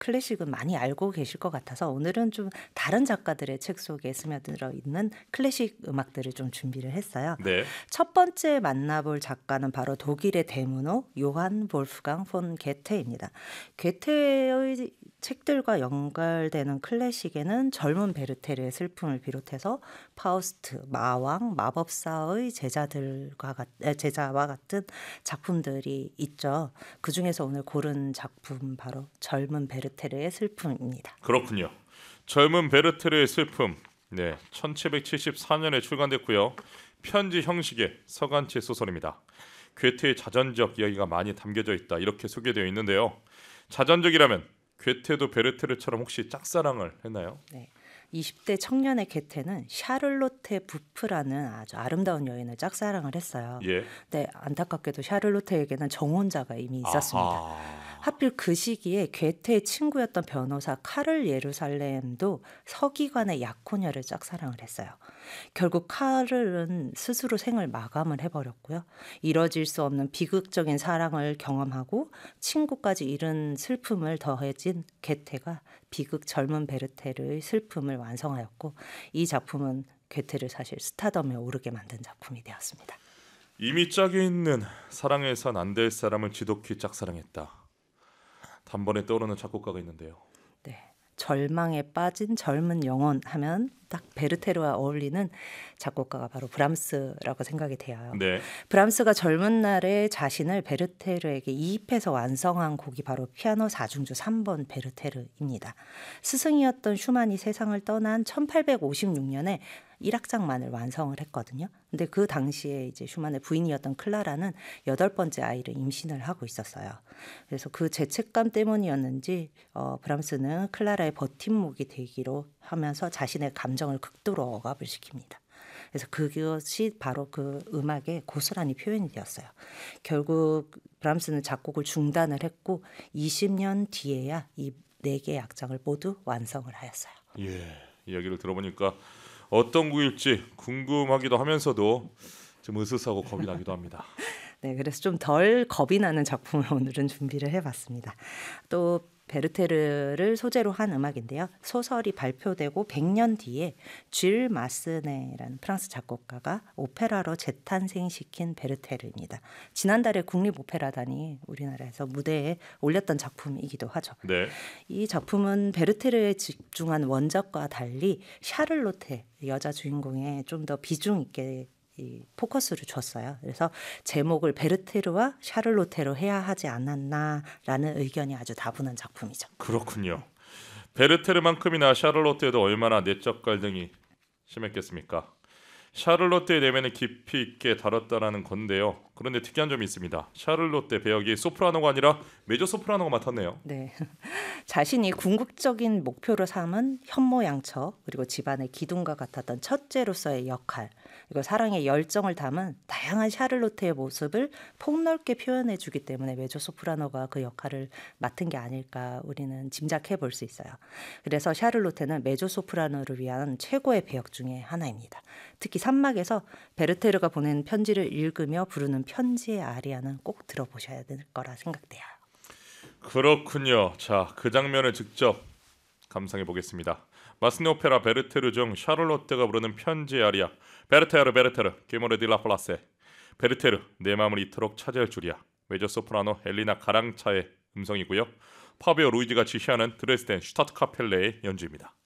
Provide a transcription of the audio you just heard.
클래식은 많이 알고 계실 것 같아서 오늘은 좀 다른 작가들의 책 속에 스며들어 있는 클래식 음악들을 좀 준비를 했어요. 네. 첫 번째 만나볼 작가는 바로 독일의 대문호 요한 볼프강 폰 게테입니다. 게테의 책들과 연결되는 클래식에는 젊은 베르테르의 슬픔을 비롯해서 파우스트, 마왕, 마법사의 제자와 같은 작품들이 있죠. 그중에서 오늘 고른 작품 바로 젊은 베르테르의 슬픔입니다. 그렇군요. 젊은 베르테르의 슬픔. 네, 1774년에 출간됐고요. 편지 형식의 서간체 소설입니다. 괴테의 자전적 이야기가 많이 담겨져 있다 이렇게 소개되어 있는데요. 자전적이라면 괴테도 베르테르처럼 혹시 짝사랑을 했나요? 네. 20대 청년의 게테는 샤를로테 부프라는 아주 아름다운 여인을 짝사랑을 했어요. 예. 네, 안타깝게도 샤를로테에게는 정혼자가 이미 있었습니다. 아하. 하필 그 시기에 괴테의 친구였던 변호사 카를 예루살렘도 서기관의 약혼녀를 짝사랑을 했어요. 결국 카를은 스스로 생을 마감을 해버렸고요. 이뤄질 수 없는 비극적인 사랑을 경험하고 친구까지 잃은 슬픔을 더해진 게테가 비극 젊은 베르테르의 슬픔을 완성하였고 이 작품은 괴테를 사실 스타덤에 오르게 만든 작품이 되었습니다. 이미 짝이 있는 사랑해선 안 될 사람을 지독히 짝사랑했다. 단번에 떠오르는 작곡가가 있는데요. 네. 절망에 빠진 젊은 영혼 하면 딱 베르테르와 어울리는 작곡가가 바로 브람스라고 생각이 돼요. 네. 브람스가 젊은 날에 자신을 베르테르에게 이입해서 완성한 곡이 바로 피아노 4중주 3번 베르테르입니다. 스승이었던 슈만이 세상을 떠난 1856년에 1악장만을 완성을 했거든요. 근데 그 당시에 이제 슈만의 부인이었던 클라라는 8번째 아이를 임신을 하고 있었어요. 그래서 그 죄책감 때문이었는지 브람스는 클라라의 버팀목이 되기로 하면서 자신의 감정을 극도로 억압을 시킵니다. 그래서 그것이 바로 그 음악의 고스란히 표현이 되었어요. 결국 브람스는 작곡을 중단을 했고 20년 뒤에야 이 4개의 악장을 모두 완성을 하였어요. 예. 이야기를 들어보니까 어떤 곡일지 궁금하기도 하면서도 좀 으스스하고 겁이 나기도 합니다. 네, 그래서 좀 덜 겁이 나는 작품을 오늘은 준비를 해봤습니다. 또 베르테르를 소재로 한 음악인데요. 소설이 발표되고 100년 뒤에 쥘 마스네라는 프랑스 작곡가가 오페라로 재탄생시킨 베르테르입니다. 지난달에 국립오페라단이 우리나라에서 무대에 올렸던 작품이기도 하죠. 네. 이 작품은 베르테르에 집중한 원작과 달리 샤를로테 여자 주인공에 좀 더 비중 있게 이 포커스를 줬어요. 그래서 제목을 베르테르와 샤를로테로 해야 하지 않았나라는 의견이 아주 다분한 작품이죠. 그렇군요. 베르테르만큼이나 샤를로테도 얼마나 내적 갈등이 심했겠습니까? 샤를로테의 내면을 깊이 있게 다뤘다라는 건데요. 그런데 특이한 점이 있습니다. 샤를로테 배역이 소프라노가 아니라 메조 소프라노가 맡았네요. 네, 자신이 궁극적인 목표로 삼은 현모양처 그리고 집안의 기둥과 같았던 첫째로서의 역할 그리고 사랑의 열정을 담은 다양한 샤를로테의 모습을 폭넓게 표현해주기 때문에 메조소프라노가 그 역할을 맡은 게 아닐까 우리는 짐작해 볼 수 있어요. 그래서 샤를로테는 메조소프라노를 위한 최고의 배역 중에 하나입니다. 특히 산막에서 베르테르가 보낸 편지를 읽으며 부르는 편지의 아리아는 꼭 들어보셔야 될 거라 생각돼요. 그렇군요. 자, 그 장면을 직접 감상해 보겠습니다. 마스네 오페라 베르테르 중 샤를로테가 부르는 편지 아리아. 베르테르 베르테르 게모레 디 라플라세. 베르테르 내 마음을 이토록 차지할 줄이야. 메조 소프라노 엘리나 가랑차의 음성이고요. 파비오 루이지가 지휘하는 드레스덴 슈타트 카펠레의 연주입니다.